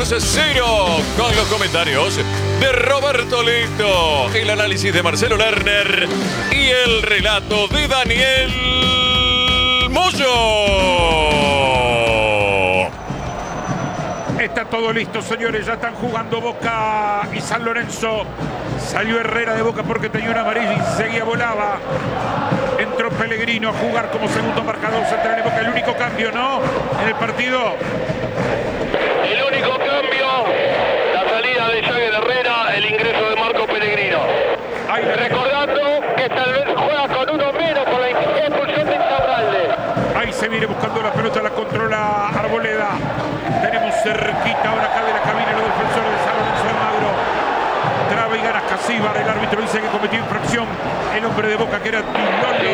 14-0 con los comentarios de Roberto Lito, el análisis de Marcelo Lerner y el relato de Daniel Moyo. Está todo listo, señores. Ya están jugando Boca y San Lorenzo. Salió Herrera de Boca porque tenía una amarilla y seguía volaba. Entró Pellegrino a jugar como segundo marcador central de Boca. El único cambio, ¿no? En el partido. El único cambio, la salida de Jagger Herrera, el ingreso de Marco Pellegrino. Recordando que tal vez juega con uno menos por la expulsión de Insaurralde. Ahí se viene buscando la pelota, la controla Arboleda. Tenemos cerquita ahora acá de la cabina los defensores de San Lorenzo de Almagro. Traba y gana Casíbar. El árbitro dice que cometió infracción el hombre de Boca que era Tilolo.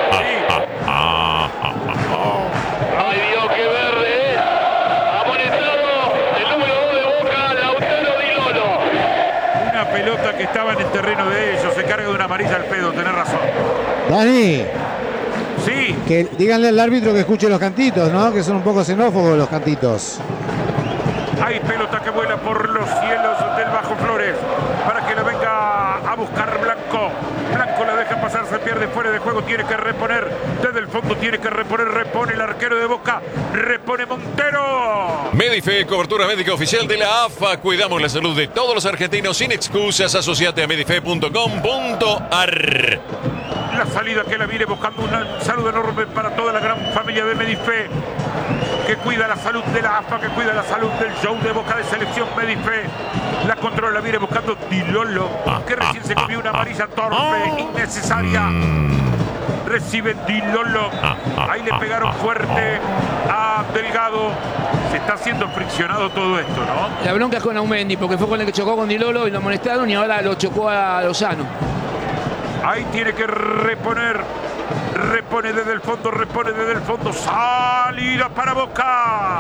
Ay Dios, qué verde es. Amonestado el número 2 de Boca, Lautaro Di Lolo. Una pelota que estaba en el terreno de ellos. Se carga de una amarilla al pedo, tenés razón. Dani, Sí. que díganle al árbitro que escuche los cantitos, ¿no? Que son un poco xenófobos los cantitos. Hay pelota que vuela por los cielos del Bajo Flores para que la venga a buscar Blanco. Blanco la deja pasar, se pierde fuera de juego, tiene que reponer desde el fondo, tiene que reponer, repone el arquero de Boca, repone Montero. Medife, cobertura médica oficial de la AFA. Cuidamos la salud de todos los argentinos sin excusas. Asociate a medife.com.ar. La salida que la viene buscando, un saludo enorme para toda la gran familia de Medife, que cuida la salud de la AFA, que cuida la salud del show de Boca de selección. Medife la controla, la viene buscando Dilolo, que recién se comió una amarilla torpe, innecesaria. Recibe Dilolo, ahí le pegaron fuerte a Delgado. Se está haciendo friccionado todo esto, ¿no? La bronca es con Aumendi, porque fue con el que chocó con Di Lolo y lo amonestaron y ahora lo chocó a Lozano. Ahí tiene que reponer. Repone desde el fondo, salida para Boca.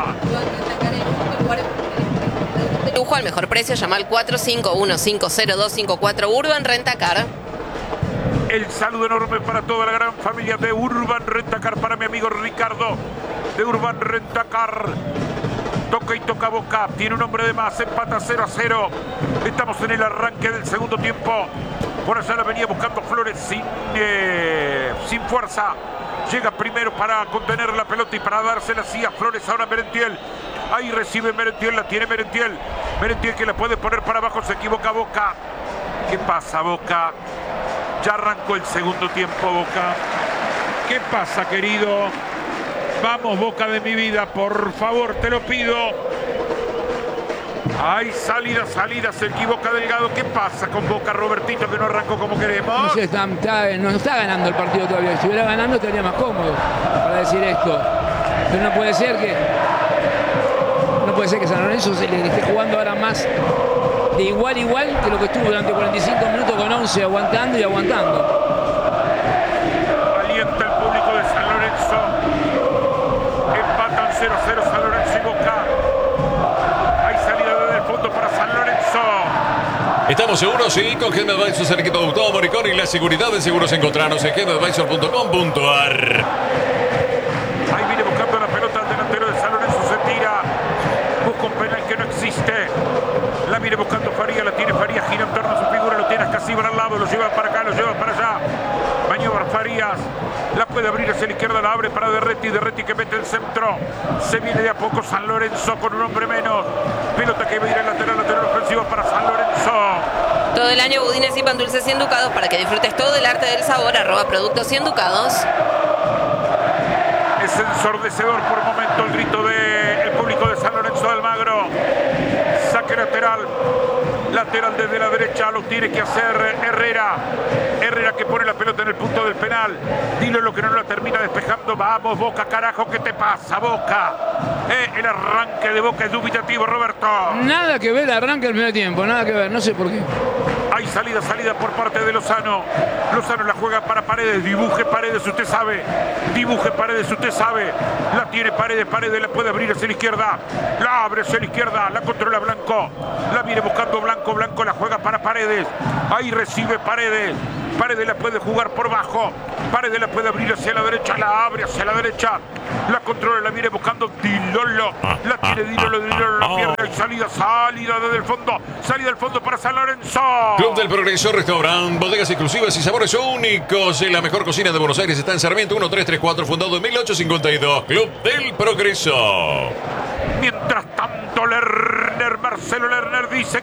Lujo al mejor precio, llama al 451-50254 Urban Rentacar. El saludo enorme para toda la gran familia de Urban Rentacar, para mi amigo Ricardo de Urban Rentacar. Toca y toca Boca, tiene un hombre de más, empata 0-0. Estamos en el arranque del segundo tiempo. Por allá la venía buscando Flores sin fuerza. Llega primero para contener la pelota y para dársela así a Flores. Ahora Merentiel. Ahí recibe Merentiel, la tiene Merentiel. Merentiel que la puede poner para abajo, se equivoca Boca. ¿Qué pasa, Boca? Ya arrancó el segundo tiempo, Boca. ¿Qué pasa, querido? Vamos, Boca de mi vida, por favor, te lo pido. Hay salida, se equivoca Delgado. ¿Qué pasa con Boca, Robertito, que no arrancó como queremos? No sé, no está ganando el partido todavía. Si estuviera ganando estaría más cómodo para decir esto. Pero no puede ser que San Lorenzo se le esté jugando ahora más de igual que lo que estuvo durante 45 minutos con 11 aguantando y aguantando. Alienta el público de San Lorenzo. Empatan 0-0 San Lorenzo y Boca. Hay salida desde el fondo para San Lorenzo. Estamos seguros, sí, con Gen Advisors, el equipo de Gustavo Moricón y la seguridad de seguros. Encontrarnos en genadvisor.com.ar. Ahí viene buscando la pelota el delantero de San Lorenzo, se tira. Busca un penal que no existe. La viene buscando Faría, la tiene Faría, gira en torno a su figura, lo tiene a Casíbar al lado, lo lleva para acá, lo lleva para allá. Maniobra Farías, la puede abrir hacia la izquierda, la abre para Derretti que mete el centro. Se viene de a poco San Lorenzo con un hombre menos. Pelota que va a ir al lateral ofensivo para San Lorenzo. Todo el año budines y pan dulces y enducados para que disfrutes todo el arte del sabor. @productos y enducados. Es ensordecedor por momento el grito del público de San Lorenzo de Almagro. Saque lateral desde la derecha, lo tiene que hacer Herrera que pone la pelota en el punto del penal. Dilo lo que no la termina despejando. Vamos, Boca, carajo, ¿qué te pasa, Boca? El arranque de Boca es dubitativo, Roberto. Nada que ver el arranque del primer tiempo, nada que ver, no sé por qué. Hay salida por parte de Lozano. Lozano la juega para Paredes. Dibuje Paredes, usted sabe. La tiene Paredes la puede abrir hacia la izquierda. La abre hacia la izquierda, la controla Blanco. La viene buscando Blanco la juega para Paredes. Ahí recibe Paredes. Paredes la puede jugar por bajo. Paredes la puede abrir hacia la derecha. La abre hacia la derecha. La controla, la viene buscando Dilolo. La tiene Dilolo, la pierde. Hay salida desde el fondo. Salida del fondo para San Lorenzo. Club del Progreso, restaurante, bodegas exclusivas y sabores únicos. La mejor cocina de Buenos Aires está en Sarmiento 1334, fundado en 1852. Club del Progreso. Mientras tanto, Marcelo Lerner dice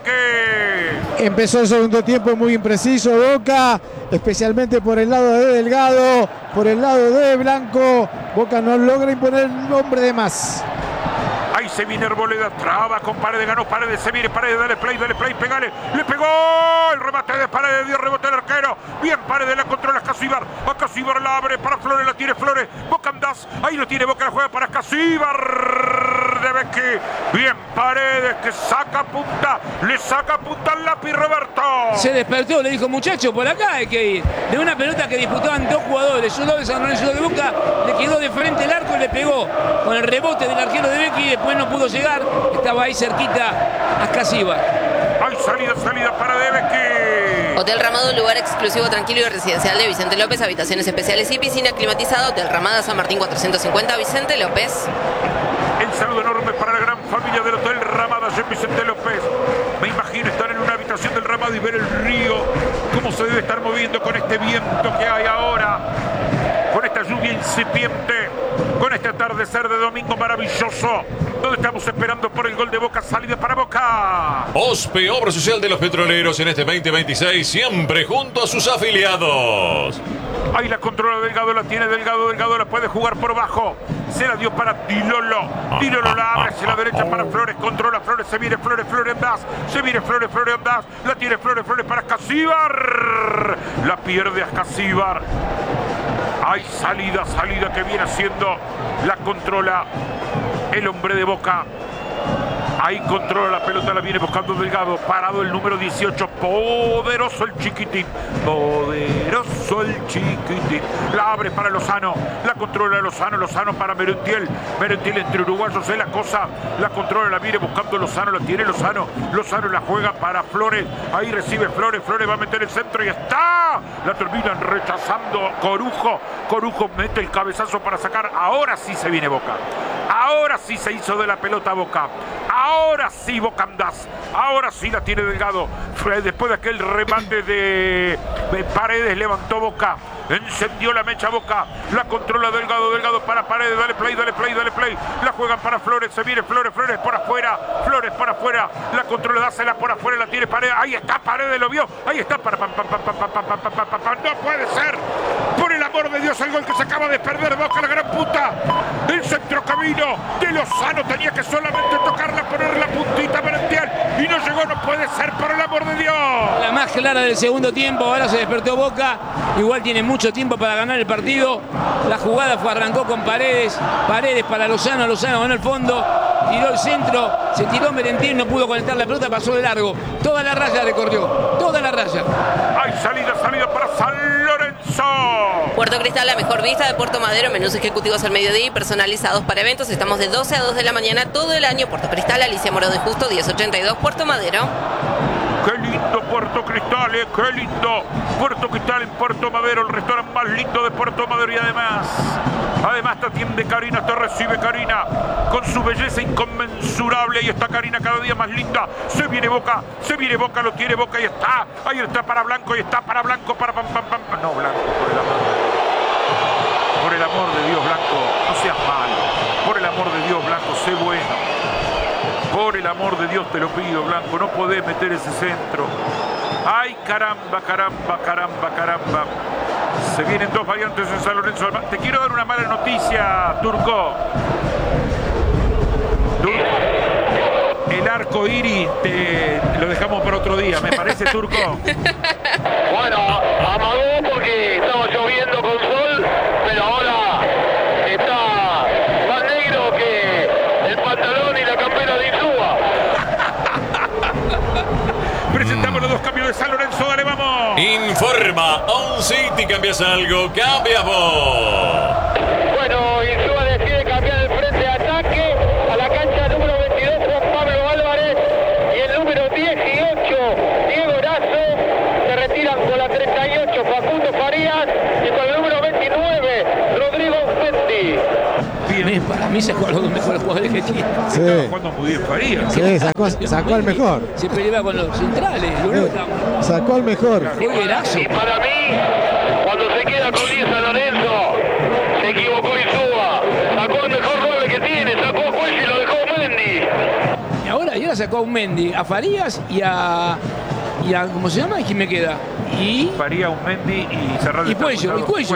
que empezó el segundo tiempo muy impreciso Boca, especialmente por el lado de Delgado, por el lado de Blanco. Boca no logra imponer un hombre de más. Ahí se viene Arboleda, traba con Paredes, ganó Paredes, se viene Paredes, dale play, pegale, le pegó, el remate de Paredes, dio rebote el arquero, bien Paredes, la controla a Casíbar la abre para Flores, la tiene Flores, Boca Andás, ahí lo tiene Boca, la juega para Casíbar, de Becky, bien Paredes, que saca punta, le saca punta al lápiz Roberto. Se despertó, le dijo, muchacho, por acá hay que ir, de una pelota que disputaban dos jugadores, uno de San Lorenzo de Boca, le quedó de frente el arco y le pegó con el rebote del arquero de Becky. Después no pudo llegar, estaba ahí cerquita a Casíbar. Hay salida para Debecky. Hotel Ramada, un lugar exclusivo, tranquilo y residencial de Vicente López, habitaciones especiales y piscina climatizada. Hotel Ramada, San Martín 450, Vicente López. El saludo enorme para la gran familia del Hotel Ramada en Vicente López. Me imagino estar en una habitación del Ramada y ver el río, cómo se debe estar moviendo con este viento que hay ahora, con esta lluvia incipiente, con este atardecer de domingo maravilloso, donde estamos esperando por el gol de Boca, salida para Boca. OSPE, Obra Social de los Petroleros, en este 2026, siempre junto a sus afiliados. Ahí la controla Delgado, la tiene Delgado la puede jugar por bajo. Se la dio para Dilolo. Dilolo la abre hacia la derecha para Flores, controla Flores, se viene Flores Andás. Se viene Flores Andás. La tiene Flores para Casíbar. La pierde a Casíbar. Hay salida que viene haciendo. La controla el hombre de Boca. Ahí controla la pelota, la viene buscando Delgado. Parado el número 18. Poderoso el chiquitín. Poderoso el chiquitín. La abre para Lozano. La controla Lozano para Merentiel. Merentiel entre uruguayos es la cosa. La controla, la viene buscando Lozano. La tiene Lozano. Lozano la juega para Flores. Ahí recibe Flores. Flores va a meter el centro y está. La terminan rechazando Corujo. Corujo mete el cabezazo para sacar. Ahora sí se viene Boca. Ahora sí se hizo de la pelota Boca. Ahora sí Boca Andás. Ahora sí la tiene Delgado. Después de aquel remate de Paredes, levantó Boca. Encendió la mecha Boca. La controla Delgado para Paredes. Dale play. La juegan para Flores. Se viene Flores por afuera. Flores por afuera. La controla, dásela por afuera. La tiene Paredes. Ahí está Paredes, lo vio. Ahí está. No puede ser. Por el amor de Dios, el gol que se acaba de perder Boca, la gran puta. El centrocamino de Lozano tenía que solamente tocarla, poner la puntita Merentiel. Y no llegó, no puede ser, por el amor de Dios. La más clara del segundo tiempo, ahora se despertó Boca. Igual tiene mucho tiempo para ganar el partido. La jugada arrancó con Paredes para Lozano ganó el fondo, tiró el centro, se tiró Merentiel, no pudo conectar la pelota, pasó de largo. Toda la raya recorrió, toda la raya. Hay salida para San Lorenzo. Puerto Cristal, la mejor vista de Puerto Madero, menús ejecutivos al mediodía y personalizados para eventos. Estamos de 12 a 2 de la mañana todo el año. Puerto Cristal, Alicia Morón de Justo, 1082, Puerto Madero. Qué lindo Puerto Cristal, qué lindo. Puerto Cristal en Puerto Madero, el restaurante más lindo de Puerto Madero. Y además te atiende Karina, te recibe Karina con su belleza inconmensurable. Y está Karina cada día más linda. Se viene Boca, lo tiene Boca y está. Ahí está para Blanco, para Blanco, para pam. No, Blanco, por el amor de Dios, Blanco, no seas malo. Por el amor de Dios, Blanco, sé bueno. Por el amor de Dios te lo pido, Blanco, no podés meter ese centro. ¡Ay, caramba! Se vienen dos variantes en San Lorenzo. Te quiero dar una mala noticia, Turco. El arco iris lo dejamos para otro día, ¿me parece, Turco? Bueno, amagó porque estaba lloviendo con sol, pero ahora está más negro que el pantalón y la campera de Insúa. Presentamos los dos cambios de San Lorenzo, dale, vamos. Informa, On City, cambias algo, cambias vos. Bueno, Insúa decide cambiar el frente de ataque a la cancha número 22, Juan Pablo Álvarez, y el número 18, Diego Erazo, se retiran con la 38, Facundo mí sacó a los dos mejores jugadores que tiene. Sí, Estaba jugando muy bien Farías. sí, sacó al mejor. Se peleaba con los centrales. Sacó al mejor. Fue Erazo. Y para mí, cuando se queda con 10 San Lorenzo, se equivocó Insúa. Sacó el mejor 9 que tiene, sacó a Cuello y lo dejó Mendy. Y ahora sacó a un Mendy, a Farías y a ¿cómo se llama? ¿Y quién me queda? Y Faría, un Mendy y Serral. Y Cuello. Pero Cuello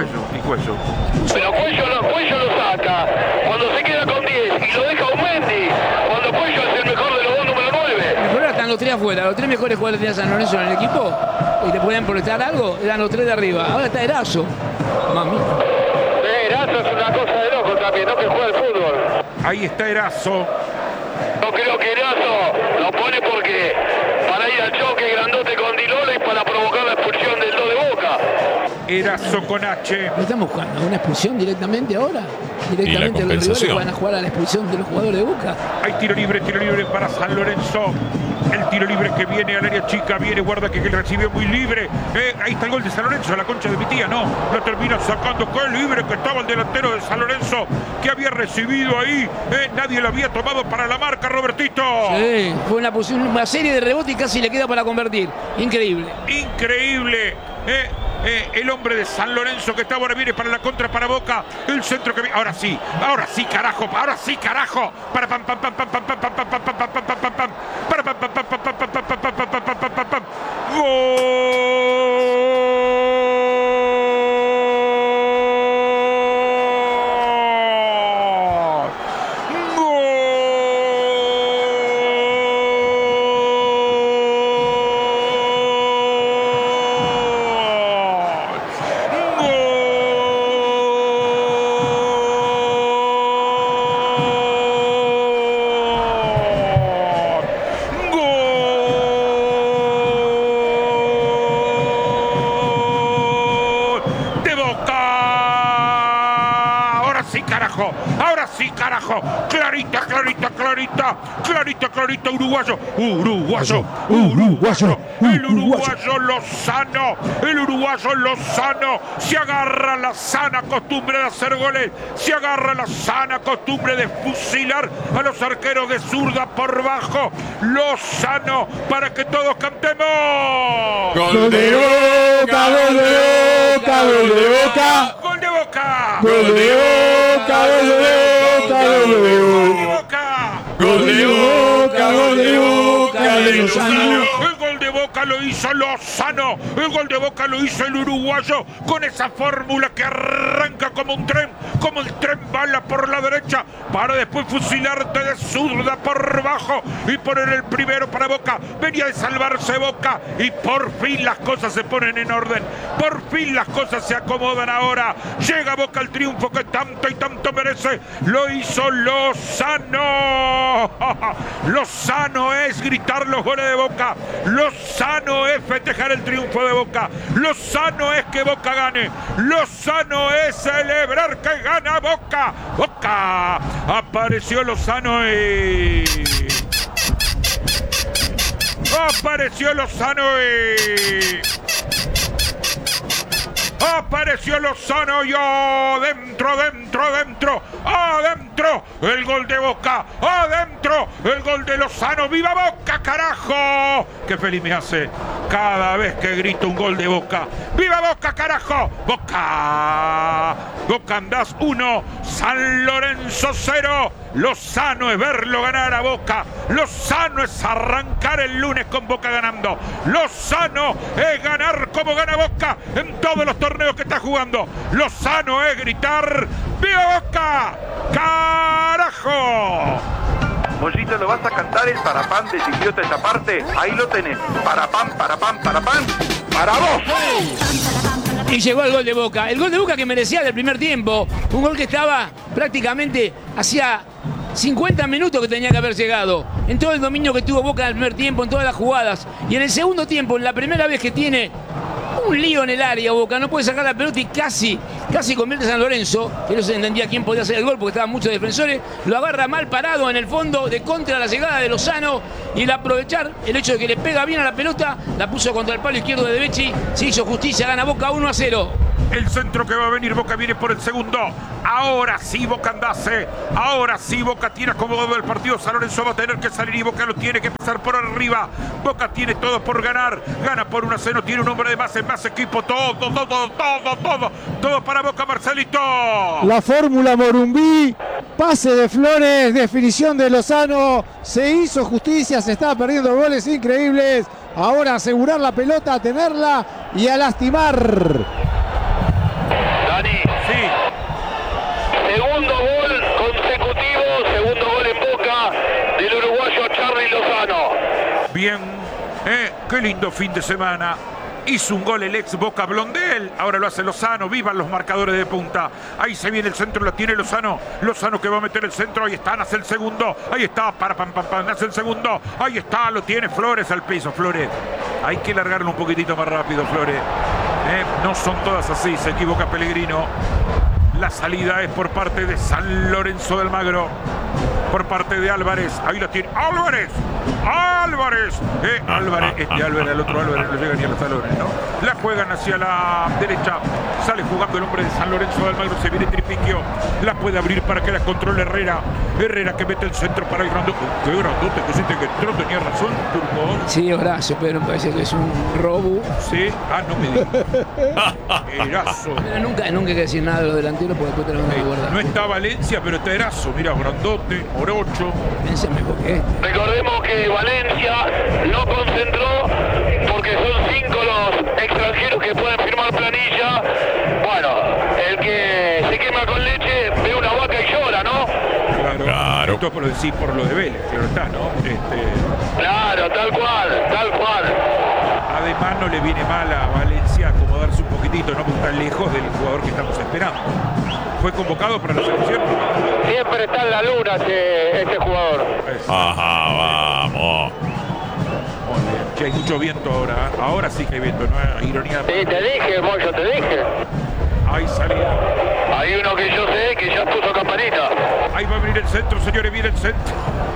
lo saca cuando se queda con 10 y lo deja un Mendy. Cuando Cuello es el mejor de los dos número 9. pero ahora están los tres afuera, los tres mejores jugadores que tenía San Lorenzo en el equipo. Y te pueden protestar algo, eran los tres de arriba. Ahora está Erazo. Mami. Erazo es una cosa de loco también, no que juega al fútbol. Ahí está Erazo. No creo que Erazo lo pone porque para ir al choque grandote con Di Lola y para provocar la expulsión del 2 de Boca. Erazo con H. ¿No estamos jugando una expulsión directamente ahora? Directamente los rivales van a jugar a la expulsión de los jugadores de Boca. Hay tiro libre para San Lorenzo. El tiro libre que viene al área chica, viene, guarda que recibió muy libre. Ahí está el gol de San Lorenzo, la concha de mi tía, no. Lo termina sacando con el libre que estaba el delantero de San Lorenzo, que había recibido ahí. Nadie lo había tomado para la marca, Robertito. Sí, fue una serie de rebotes y casi le queda para convertir. Increíble. Increíble. El hombre de San Lorenzo que está ahora viene para la contra para Boca. El centro que viene. Ahora sí, carajo. Para pam pam pam pam pam pam pam pam pam pam pam pam pam. Para pam pam pam pam pam pam pam pam pam pam pam pam pam. Ahora sí, carajo. Clarita, uruguayo. El uruguayo Lozano se agarra la sana costumbre de hacer goles, se agarra la sana costumbre de fusilar a los arqueros de zurda por bajo. Lozano, para que todos cantemos. Gol de Boca, gol de Boca, gol de Boca. Gol de Boca. Gol de Boca, gol de Boca, gol de Boca. Gol de Boca, gol de Boca, de Lozano. El gol de Boca lo hizo Lozano. El gol de Boca lo hizo el uruguayo con esa fórmula que arranca como un tren, como el tren bala por la derecha para después fusilarte de zurda por bajo y poner el primero para Boca. Venía de salvarse Boca y por fin las cosas se ponen en orden. Por fin las cosas se acomodan ahora. Llega Boca al triunfo que tanto y tanto merece. Lo hizo Lozano. Lozano es gritar los goles de Boca. Lozano es festejar el triunfo de Boca. Lozano es que Boca gane. Lozano es celebrar que gana Boca. Boca. Apareció Lozano y... Apareció Lozano y... Apareció Lozano y adentro, el gol de Boca, adentro, el gol de Lozano. ¡Viva Boca, carajo! ¡Qué feliz me hace cada vez que grito un gol de Boca! ¡Viva Boca, carajo! ¡Boca! Boca andás 1, San Lorenzo 0. Lozano es verlo ganar a Boca. Lozano es arrancar el lunes con Boca ganando. Lozano es ganar como gana Boca en todos los torneos que está jugando. Lozano es gritar ¡viva Boca! ¡Carajo! Mollito, ¿lo vas a cantar el parapán de Chiquiote esta parte? Ahí lo tenés. Parapán, para vos. Y llegó el gol de Boca. El gol de Boca que merecía del primer tiempo. Un gol que estaba prácticamente hacía 50 minutos que tenía que haber llegado. En todo el dominio que tuvo Boca en el primer tiempo, en todas las jugadas. Y en el segundo tiempo, en la primera vez que tiene un lío en el área, Boca no puede sacar la pelota y casi convierte a San Lorenzo, que no se entendía quién podía hacer el gol porque estaban muchos defensores. Lo agarra mal parado en el fondo de contra la llegada de Lozano y el aprovechar el hecho de que le pega bien a la pelota, la puso contra el palo izquierdo de Becci, se hizo justicia, gana Boca 1-0. El centro que va a venir, Boca viene por el segundo. Ahora sí Boca andase. Ahora sí Boca tiene acomodado el partido. San Lorenzo va a tener que salir y Boca lo tiene que pasar por arriba. Boca tiene todo por ganar. Gana por 1-0. Tiene un hombre de más en más equipo. Todo para Boca, Marcelito. La fórmula Morumbí. Pase de Flores. Definición de Lozano. Se hizo justicia. Se estaba perdiendo goles increíbles. Ahora asegurar la pelota, tenerla y a lastimar. Dani. Sí. Segundo gol consecutivo, segundo gol en Boca del uruguayo Charly Lozano. Bien. Qué lindo fin de semana. Hizo un gol el ex Boca Blondel, ahora lo hace Lozano, vivan los marcadores de punta. Ahí se viene el centro, la tiene Lozano. Lozano que va a meter el centro, ahí está, nace el segundo. Ahí está, nace el segundo. Ahí está, lo tiene Flores al piso, Flores. Hay que largarlo un poquitito más rápido, Flores. No son todas así, se equivoca Pellegrino. La salida es por parte de San Lorenzo del Magro. Por parte de Álvarez. Ahí lo tiene. ¡Álvarez! ¡Álvarez! Álvarez, Álvarez, el otro Álvarez no llega ni a los talones, ¿no? La juegan hacia la derecha. Sale jugando el hombre de San Lorenzo del Magro. Se viene Tripiquio. La puede abrir para que la controle Herrera. Herrera que mete el centro para el grandote. ¡Qué grandote! Que siente que entró. Tenía razón, Turco. Sí, Horacio, pero me parece que es un robo. Sí. No me digas. Erazo. Pero nunca hay que decir nada de los delanteros porque después tenemos que guardar. No está Valencia, pero está Erazo. Mirá, grandote, morocho. Pensame porque Recordemos que Valencia no concentró porque son 5 los extranjeros que pueden firmar planilla. Bueno, el que se quema con leche ve una vaca y llora, ¿no? Claro. Esto por decir por lo de Vélez, claro está, ¿no? Claro, tal cual. Además no le viene mal a Valencia acomodarse un poquitito, no porque está lejos del jugador que estamos esperando. Fue convocado para la selección. Siempre está en la luna este jugador. Ajá, vamos. Muy bien. Che, hay mucho viento ahora. Ahora sí que hay viento, no hay ironía. Sí, te dije, Moyo, te dije. Hay salida. Hay uno que yo sé que ya puso campanita. Ahí va a venir el centro, señores, viene el centro.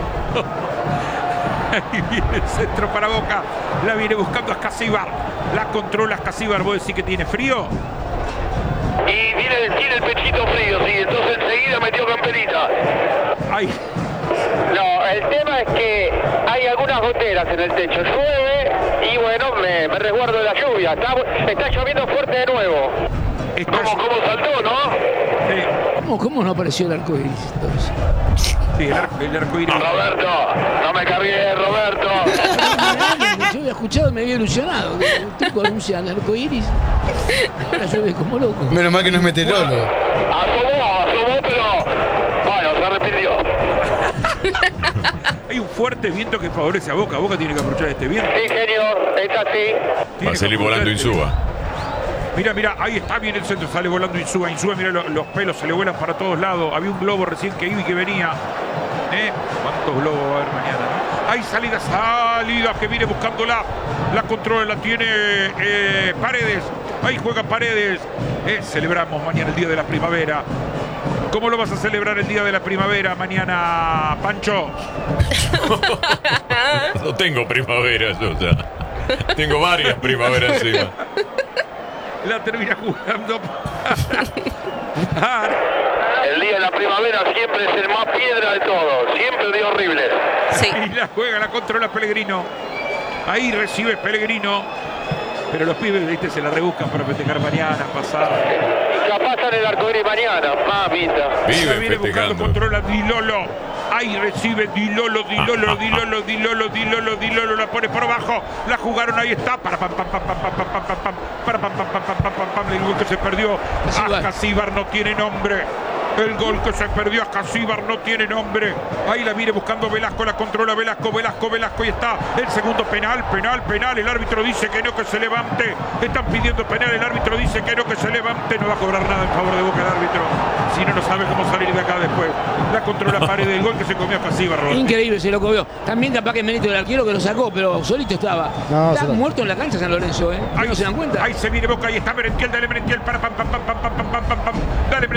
Ahí viene el centro para Boca. La viene buscando Ascasíbar. La controla Ascasíbar. ¿Vos decís que tiene frío? Y tiene el pechito frío, sí. Entonces enseguida metió campanita. Ay. No, el tema es que hay algunas goteras en el techo. Llueve y bueno, me resguardo de la lluvia. Está lloviendo fuerte de nuevo. ¿Cómo saltó, no? ¿Cómo no apareció el arco iris entonces? Sí, el arco iris. Roberto, no me cargué, Roberto. Yo había escuchado, me había ilusionado. El tipo anuncia el arco iris. Ahora llueve como loco. Menos mal que no es meteorólogo. Asomó, pero bueno, se arrepintió. Hay un fuerte viento que favorece a Boca. Boca tiene que aprovechar este viento. Sí, señor, es así. Va a salir volando Insúa. Mira, ahí está bien el centro, sale volando Insúa, mira los pelos, se le vuelan para todos lados. Había un globo recién que iba y que venía. ¿Cuántos globos va a haber mañana? Hay salida que viene buscándola. La controla, la tiene Paredes. Ahí juega Paredes. Celebramos mañana el Día de la Primavera. ¿Cómo lo vas a celebrar el Día de la Primavera mañana, Pancho? No tengo primaveras, o sea. Tengo varias primaveras encima. La termina jugando. El Día de la Primavera siempre es el más piedra de todos. Siempre el día horrible. Sí. Y la juega, la controla Pellegrino. Ahí recibe Pellegrino. Pero los pibes, viste, se la rebuscan para festejar mañana, pasado. Y capaz en el arcoíris mañana, mamita. Viene Vive buscando, festejando. controla Di Lolo. Ahí recibe Di Lolo, la pone por abajo. La jugaron, ahí está. El gol que se perdió. Ascasíbar no tiene nombre. El gol que se perdió, Ascasíbar no tiene nombre. Ahí la viene buscando Velasco, la controla Velasco. Y está el segundo penal. El árbitro dice que no, que se levante. Están pidiendo penal, el árbitro dice que no, que se levante. No va a cobrar nada en favor de Boca el árbitro. Si no sabe cómo salir de acá después. La controla Paredes, del gol que se comió Ascasíbar. Increíble, se lo comió. También capaz que es mérito del arquero que lo sacó, pero solito estaba. No, Está muerto en la cancha San Lorenzo, ¿eh? Ahí ¿No se dan cuenta? Ahí se viene Boca, ahí está Merentiel, dale Merentiel, dale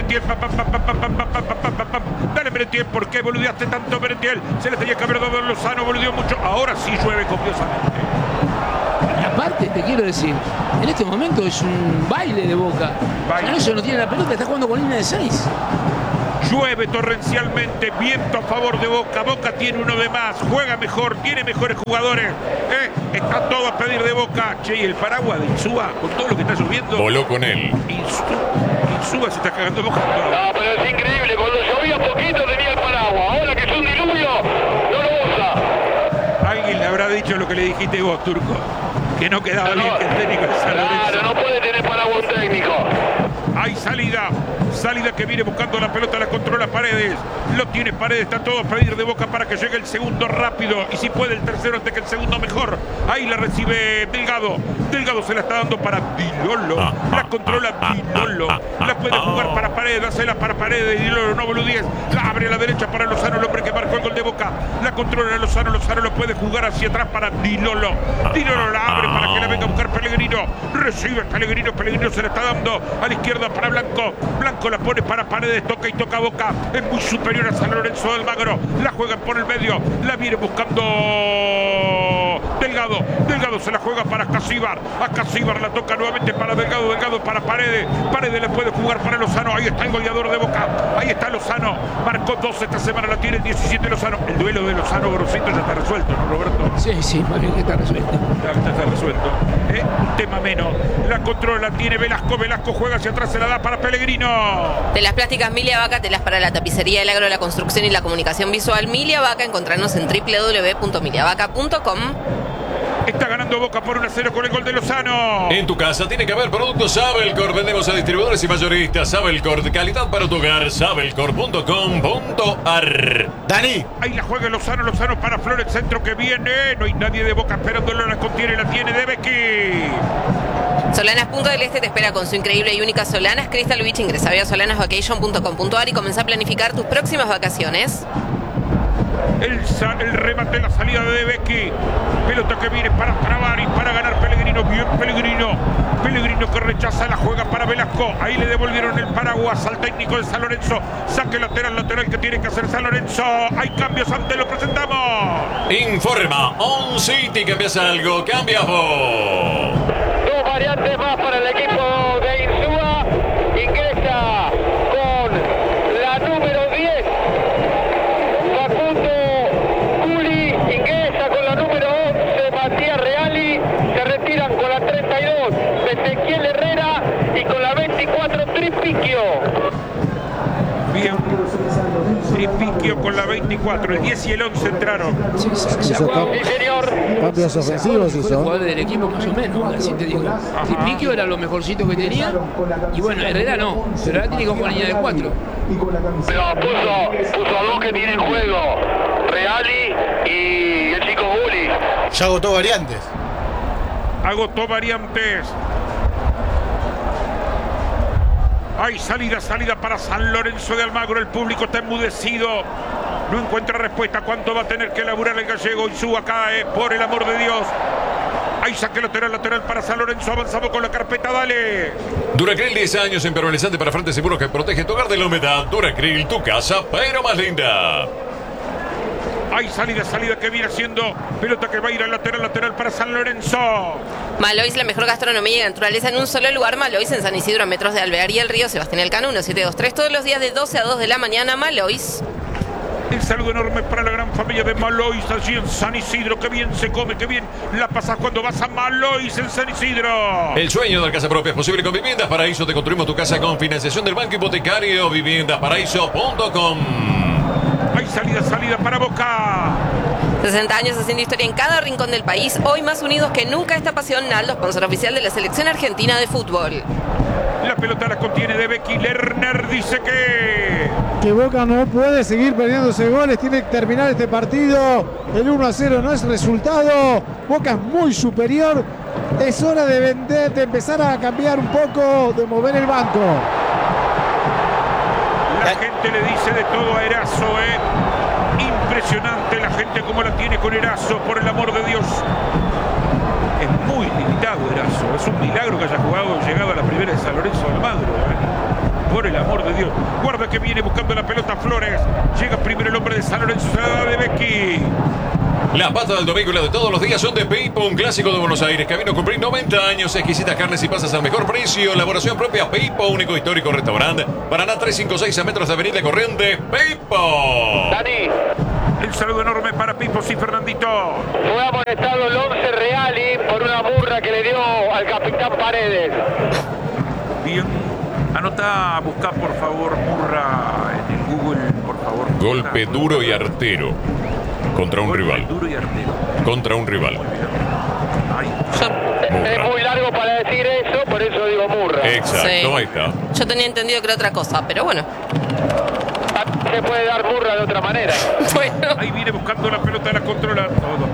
Merentiel, ¿por qué boludeaste tanto, Merentiel? Se le tenía que haber dado a Lozano, boludeó mucho, ahora sí llueve copiosamente. La Aparte, te quiero decir, en este momento es un baile de Boca. San Lorenzo no tiene la pelota, está jugando con línea de 6. Llueve torrencialmente, viento a favor de Boca. Boca tiene uno de más, juega mejor, tiene mejores jugadores. Está todo a pedir de Boca. Che, y el paraguas de Insúa, con todo lo que está lloviendo. Voló con él. Insúa se está cagando Boca. No, pero es increíble. Cuando llovía poquito tenía el paraguas. Ahora que es un diluvio, no lo usa. Alguien le habrá dicho lo que le dijiste vos, Turco. Que no quedaba bien que el técnico de San Lorenzo. Claro, no puede tener paraguas un técnico. Hay salida que viene buscando la pelota, la controla Paredes. Lo tiene Paredes, está todo a pedir de Boca para que llegue el segundo rápido. Y si puede el tercero antes que el segundo, mejor. Ahí la recibe Delgado. Delgado se la está dando para Dilolo. La controla Dilolo. La puede jugar para Paredes, dásela para Paredes. Dilolo, no boludíes. La abre a la derecha para Lozano, el hombre que marcó el gol de Boca. La controla Lozano. Lozano lo puede jugar hacia atrás para Dilolo. Dilolo la abre para que la venga a buscar Pellegrino. Recibe Pellegrino. Pellegrino se la está dando a la izquierda para Blanco. Blanco la pone para Paredes, toca y toca Boca. Es muy superior a San Lorenzo de Almagro. La juegan por el medio. La viene buscando Delgado. Delgado se la juega para Casíbar. A Casíbar la toca nuevamente para Delgado. Delgado para Paredes. Paredes le puede jugar para Lozano. Ahí está el goleador de Boca. Ahí está Lozano. Marcó 12 esta semana. La tiene el 17 Lozano. El duelo de Lozano Gorosito ya está resuelto, ¿no, Roberto? Sí, más bien que está resuelto. Ya está resuelto. Un tema menos. La controla, tiene Velasco. Velasco juega hacia atrás, se la da para Pellegrino. Telas plásticas Milia Vaca, telas para la tapicería, el agro, la construcción y la comunicación visual. Milia Vaca, encontrarnos en www.miliavaca.com. Está ganando Boca por 1-0 con el gol de Lozano. En tu casa tiene que haber productos Sabelcor. Vendemos a distribuidores y mayoristas. Sabelcor, de calidad para tu hogar. Sabelcor.com.ar. Dani. Ahí la juega Lozano. Lozano para Flores, centro que viene. No hay nadie de Boca esperándolo. La contiene, la tiene de Becky. Solanas Punta del Este te espera con su increíble y única Solanas Crystal Beach. Ingresa a solanasvacation.com.ar y comienza a planificar tus próximas vacaciones. El remate, la salida de Becky. Pelota que viene para trabar y para ganar Pellegrino. Bien Pellegrino. Pellegrino que rechaza, la juega para Velasco. Ahí le devolvieron el paraguas al técnico de San Lorenzo. Saque lateral que tiene que hacer San Lorenzo. Hay cambios, antes lo presentamos. Informa On City. ¿Cambias algo? Cambias vos. Dos variantes más para el equipo de Insúa. Ingresa con la número 10. Facundo Juli ingresa con la número 11. Matías Reali. Se retiran con la 32. Ezequiel Herrera. Y con la 24 Tripiquio. Bien. Tripiquio con la 24. El 10 y el 11 entraron. Sí, señor. Cambios ofensivos Fue el hizo. jugador del equipo más o menos, así te digo. Tripiquio era lo mejorcito que tenía. Y bueno, Herrera no. Pero ahora tiene que jugar línea de 4. No, puso a dos que tienen juego. Reali y el chico Juli. Ya agotó variantes. Agotó variantes. Hay salida para San Lorenzo de Almagro. El público está enmudecido. No encuentra respuesta. ¿Cuánto va a tener que laburar el gallego? Insúa cae, por el amor de Dios. Hay saque lateral para San Lorenzo. Avanzado con la carpeta, dale. Duracril, 10 años, impermeabilizante para frentes seguros que protege tu hogar de la humedad. Duracril, tu casa, pero más linda. Hay salida que viene haciendo. Pelota que va a ir al lateral para San Lorenzo. Malois, la mejor gastronomía y naturaleza en un solo lugar. Malois en San Isidro, a metros de Alvear y el río Sebastián Elcano, 1723. Todos los días de 12 a 2 de la mañana. Malois. El saludo enorme para la gran familia de Malois allí en San Isidro. Qué bien se come, qué bien la pasas cuando vas a Malois en San Isidro. El sueño de la casa propia es posible con Viviendas Paraíso. Te construimos tu casa con financiación del Banco Hipotecario. Viviendasparaíso.com. Hay salida para Boca. 60 años haciendo historia en cada rincón del país. Hoy más unidos que nunca esta pasión. Naldo, sponsor oficial de la selección argentina de fútbol. La pelota la contiene de Becky. Lerner dice que Boca no puede seguir perdiéndose goles. Tiene que terminar este partido. El 1-0 no es resultado. Boca es muy superior. Es hora de vender, de empezar a cambiar un poco, de mover el banco. La gente le dice de todo a Erazo, Impresionante la gente como la tiene con Erazo, por el amor de Dios. Es muy limitado Erazo. Es un milagro que haya llegado a la primera de San Lorenzo de Almagro, Por el amor de Dios. Guarda que viene buscando la pelota Flores. Llega primero el hombre de San Lorenzo, se la da de Becky. La pata del domingo y la de todos los días son de Pipo, un clásico de Buenos Aires que vino a cumplir 90 años. Exquisitas carnes y pasas al mejor precio. Elaboración propia Pipo, único histórico restaurante. Paraná 356 a metros de Avenida Corrientes. Pipo. Dani, El saludo enorme para Pipo, sí, Fernandito. fue amonestado el 11 Reali por una burra que le dio al capitán Paredes. Bien. Anota, busca por favor Murra en el Google, por favor. Golpe duro y artero. Contra un Golpe rival. duro y artero. Contra un rival. Ay, Es muy largo para decir eso, por eso digo Murra. Exacto, Sí. ahí está. Yo tenía entendido que era otra cosa, pero bueno. Se puede dar Murra de otra manera. Bueno. ahí viene buscando la pelota, la controla todo.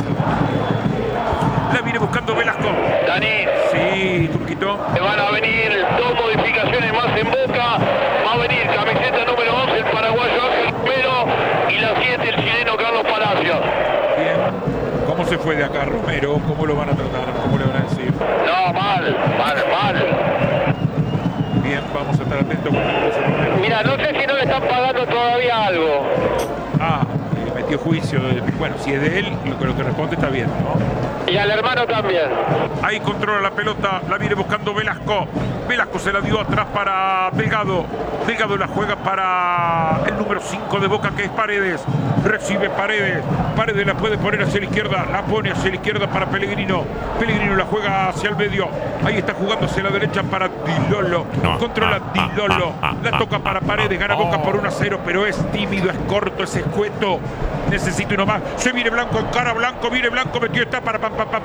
La viene buscando Velasco. Dani, Sí, Turquito. te van a venir 2 modificaciones más en Boca. Va a venir camiseta número 11, el paraguayo Ángel Romero, y la 7, el chileno Carlos Palacios. Bien. ¿Cómo se fue de acá Romero? ¿Cómo lo van a tratar? ¿Cómo le van a decir? No, mal. Bien, vamos a estar atentos con el Romero. Mira, no sé si no le están pagando todavía algo. Ah, metió juicio. Bueno, si es de él, lo que responde está bien, ¿no? Y al hermano también. Ahí controla la pelota, la viene buscando Velasco. Velasco se la dio atrás para Delgado. Delgado la juega para el número 5 de Boca, que es Paredes. Recibe Paredes. Paredes la puede poner hacia la izquierda. La pone hacia la izquierda para Pellegrino. Pellegrino la juega hacia el medio. Ahí está jugando hacia la derecha para Dilolo. Controla Dilolo. La toca para Paredes. Gana Boca por 1-0, pero es tímido, es corto, es escueto. Necesita uno más. Se viene Blanco, encara Blanco, viene Blanco, metió esta para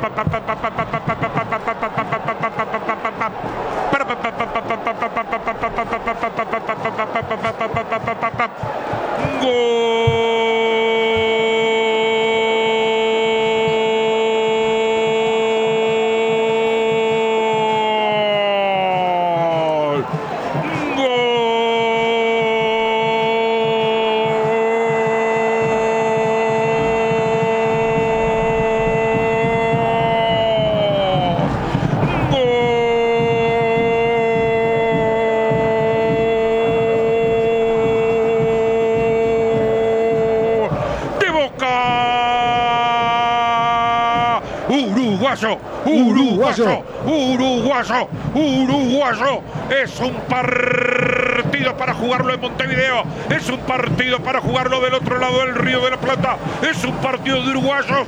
Uruguayo. Es un partido para jugarlo en Montevideo. Es un partido para jugarlo del otro lado del Río de la Plata. Es un partido de uruguayos.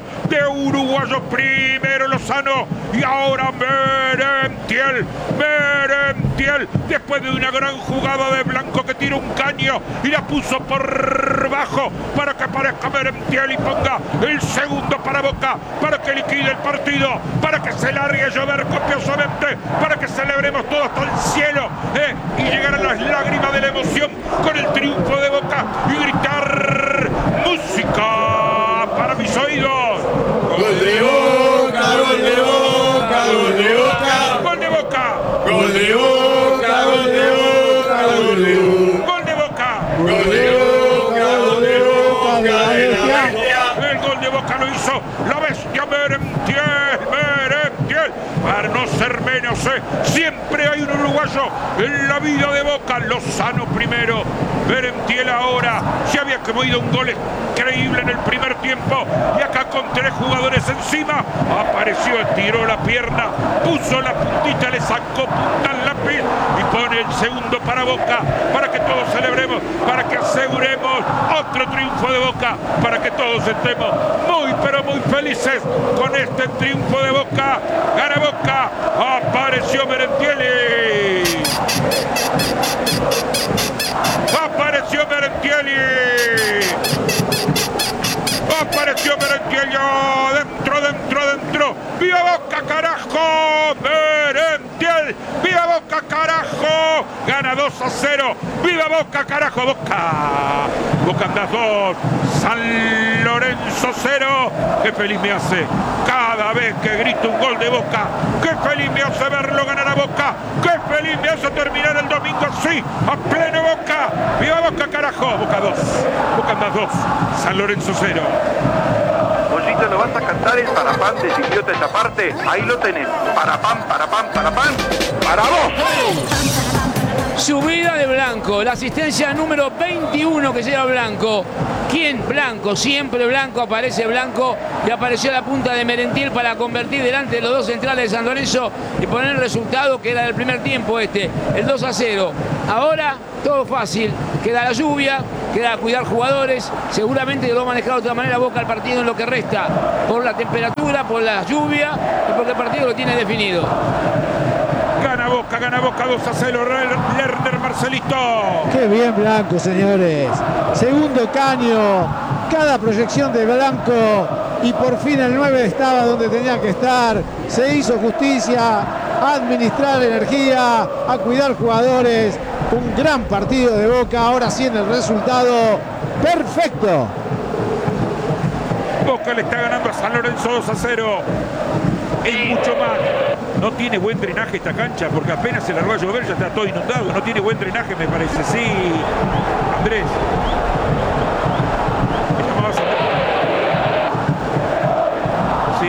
Primero Lozano y ahora Merentiel. Después de una gran jugada de Blanco que tira un caño y la puso por bajo para que aparezca Merentiel y ponga el segundo para Boca, para que liquide el partido, para que se largue a llover copiosamente, para que celebremos todo hasta el cielo y llegar a las lágrimas de la emoción con el triunfo de Boca y gritar música para mis oídos. Gol de Boca, gol de Boca, gol de Boca, Gol de Boca, gol de Boca, gol de Boca, gol de Boca, gol de Boca. gol de Boca, gol de Boca, de la bestia. El gol de Boca lo hizo la bestia Merentiel. Para no ser menos, siempre hay un uruguayo en la vida de Boca. Lozano primero, Merentiel ahora. Se había comido un gol increíble en el primer tiempo y acá con 3 jugadores encima apareció, estiró la pierna, puso la puntita, le sacó punta al lápiz y pone el segundo para Boca, para que todos celebremos, para que aseguremos otro triunfo de Boca, para que todos estemos muy pero muy felices con este triunfo de Boca. Gana Boca, apareció Merentiel. Apareció Merentiel. Dentro. ¡Viva Boca, carajo! Merentiel. ¡Viva Boca, carajo! Gana 2-0. ¡Viva Boca, carajo! Boca anda 2. San Lorenzo 0. ¡Qué feliz me hace cada vez que grito un gol de Boca! ¡Qué feliz me hace verlo ganar a Boca! ¡Qué feliz me hace terminar el domingo así! ¡A pleno Boca! ¡Viva Boca, carajo! Boca 2. Boca anda 2. San Lorenzo 0. Pollito, ¿lo vas a cantar el parapán de Idiota esa parte? Ahí lo tenés. Parapán, para vos. Subida de Blanco, la asistencia número 21 que lleva Blanco. ¿Quién? Blanco, siempre Blanco, aparece Blanco y apareció a la punta de Merentiel para convertir delante de los dos centrales de San Lorenzo y poner el resultado que era del primer tiempo el 2-0. Ahora todo fácil, queda la lluvia, queda cuidar jugadores, seguramente lo va a manejar de otra manera Boca el partido en lo que resta, por la temperatura, por la lluvia y porque el partido lo tiene definido. Gana Boca 2-0, Lerner Marcelito. Qué bien Blanco, señores. Segundo caño, cada proyección de Blanco y por fin el 9 estaba donde tenía que estar. Se hizo justicia, a administrar energía, a cuidar jugadores. Un gran partido de Boca, ahora sí en el resultado perfecto. Boca le está ganando a San Lorenzo 2-0. Es mucho más. No tiene buen drenaje esta cancha porque apenas se largó a llover ya está todo inundado. No tiene buen drenaje, me parece. Sí, Andrés. Sí.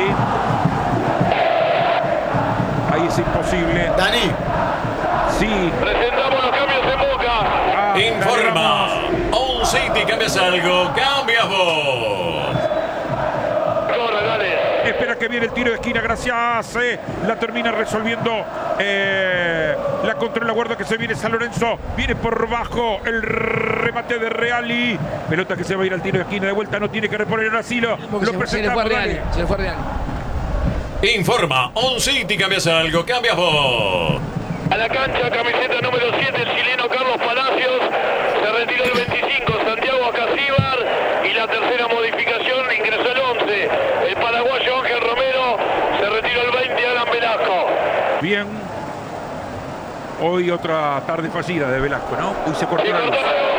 Ahí es imposible. Dani. Sí. Presentamos los cambios en Boca. Informa. On City, cambias algo, cambias vos. Corre, dale. Espera que viene el tiro de esquina, gracias. La termina resolviendo. La controla, guarda que se viene San Lorenzo. Viene por bajo el remate de Reali. Pelota que se va a ir al tiro de esquina de vuelta. No tiene que reponer el asilo. Lo presentamos. Se le fue a Real. Informa. On City, cambias algo, cambias vos. A la cancha, camiseta número 7, el chileno Carlos Palacios. Se retiró el 25, Santiago Acasíbar. Y la tercera modificación, ingresó el 11. El paraguayo Ángel Romero. Se retiró el 20, Alan Velasco. Bien. Hoy otra tarde fallida de Velasco, ¿no? Uy, se cortó la luz.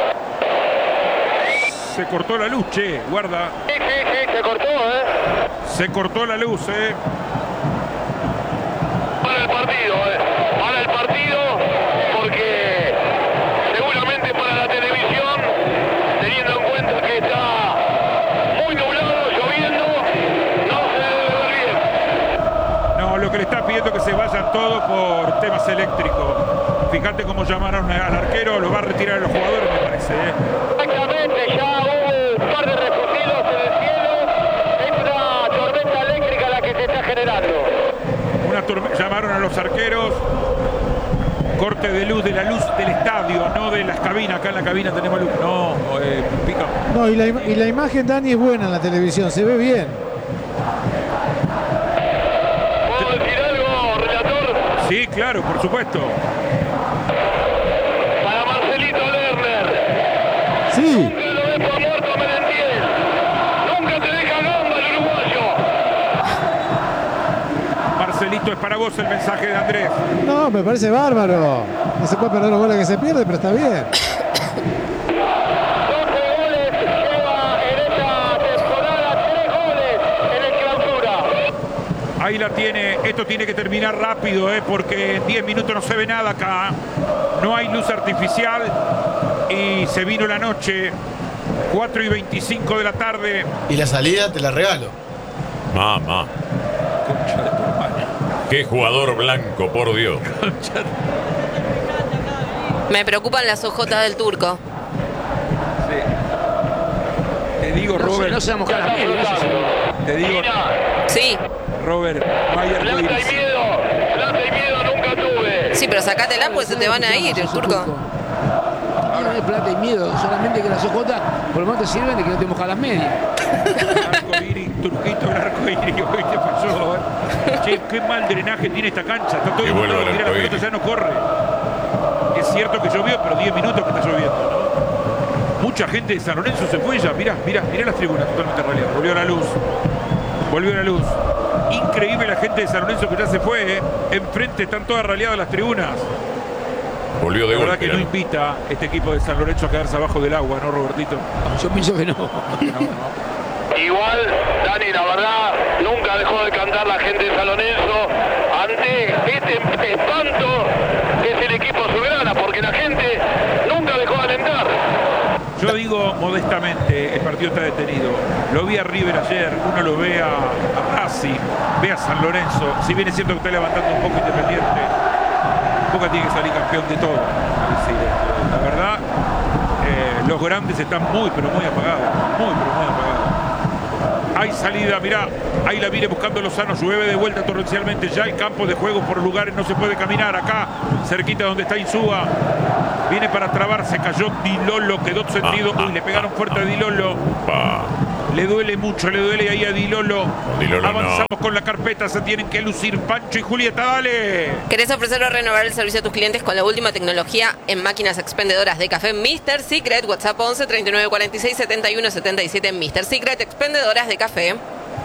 Se cortó la luz, che, guarda. Sí, se cortó, Se cortó la luz, Para el partido, Para el partido, porque seguramente para la televisión, teniendo en cuenta que está muy nublado, lloviendo, no se debe ver bien. No, lo que le está pidiendo que se vayan todos por temas eléctricos. Fíjate cómo llamaron al arquero, lo va a retirar a los jugadores, me parece, Exactamente, ya hubo un par de refugios en el cielo. Es una tormenta eléctrica la que se está generando. Llamaron a los arqueros. Corte de luz, de la luz del estadio, no de las cabinas. Acá en la cabina tenemos luz. No, pica. No, y la imagen, Dani, es buena en la televisión, se ve bien. ¿Puedo decir algo, relator? Sí, claro, por supuesto. Para Marcelito Lerner. Sí. Nunca lo ves por muerto a Merentiel. Nunca te deja gamba el uruguayo. Marcelito, es para vos el mensaje de Andrés. No, me parece bárbaro. No se puede perder los goles que se pierde, pero está bien. 12 goles lleva en esta temporada, 3 goles en el Clausura. Ahí la tiene. Esto tiene que terminar rápido, porque en 10 minutos no se ve nada acá. No hay luz artificial y se vino la noche. 4:25 de la tarde. Y la salida te la regalo. Mamá. Concha de tu hermana. Qué jugador Blanco, por Dios. Me preocupan las ojotas del turco. Te digo, Robert. No se va a mojar las medias. Te digo, Sí, Robert. No hay Plata y arcoíris. miedo nunca tuve. sí, pero sacátela pues se te van a ir, el turco. No hay plata y miedo, solamente que las ojotas por lo menos te sirven de que no te mojas las medias. Arcoíris, Turquito, el arcoíris. Hoy te pasó, Che, qué mal drenaje tiene esta cancha. Está todo Y vuelve inundado, el mira, la arcoíris. pelota ya no corre. Es cierto que llovió, pero 10 minutos que está lloviendo, ¿no? Mucha gente de San Lorenzo se fue ya. Mirá las tribunas totalmente raleadas. Volvió la luz. Increíble la gente de San Lorenzo que ya se fue, Enfrente están todas raleadas las tribunas. Volvió de La verdad golpe. que no invita este equipo de San Lorenzo a quedarse abajo del agua, ¿no, Robertito? Yo pienso que no. Igual, Dani, la verdad, nunca dejó de cantar la gente de San Lorenzo ante este espanto que es el equipo azulgrana, porque la gente nunca dejó de alentar. Yo digo modestamente, el partido está detenido. Lo vi a River ayer, uno lo ve a Racing, ve a San Lorenzo. Si bien es cierto que está levantando un poco Independiente, Boca tiene que salir campeón de todo. Es decir, la verdad, los grandes están muy, pero muy apagados. Muy, pero muy apagados. Hay salida, mirá, ahí la viene buscando Lozano, llueve de vuelta torrencialmente, ya el campo de juego por lugares no se puede caminar, acá, cerquita donde está Insúa, viene para trabarse, cayó Di Lollo, quedó sentido, uy, le pegaron fuerte a Di Lollo, le duele mucho, le duele ahí a Di Lollo, avanzamos con la carpeta, se tienen que lucir Pancho y Julieta, dale. ¿Querés ofrecer o renovar el servicio a tus clientes con la última tecnología en máquinas expendedoras de café Mr. Secret? WhatsApp 11 39 46 71 77. Mr. Secret, expendedoras de café.